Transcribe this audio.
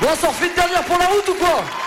Bon, on s'en refait une dernière pour la route ou quoi?